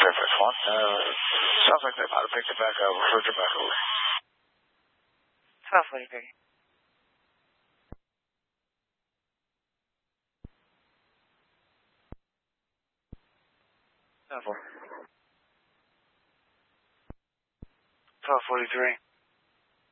Fairfax 1. Sounds like they might have picked it back up. Referred it back over. 1243. Four. 1243.